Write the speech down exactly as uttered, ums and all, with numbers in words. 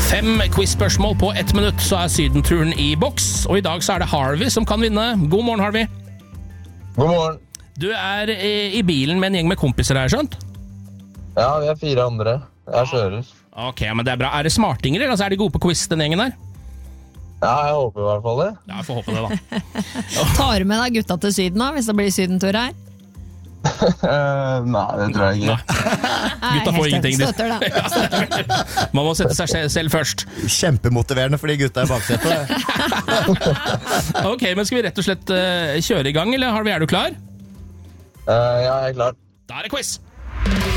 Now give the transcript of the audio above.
Fem quiz-spørsmål på ett minutt, så er sydenturen i boks. Og i dag så er det Harvey som kan vinne. God morgen, Harvey. God morgen. Du er i, i bilen med en gjeng med kompiser, har jeg skjønt? Ja, vi er fire andre. Jeg kjører. Ok, men det er bra. Er det smartinger, eller er de gode på quiz, den gjengen der? Ja, jeg håper i hvert fall det. Ja, jeg får håpe det, da. Tar du med deg gutta til syden da, hvis det blir sydentur her? uh, nei, det tror jeg ikke. Gutta får ingenting. Støtter det. Man må sette seg selv først. Kjempemotiverende for de gutta i baksetet. Ok, men skal vi rett og slett uh, kjøre i gang, eller Harvey, er du klar? Uh, ja, jeg er klar. Da er det quiz!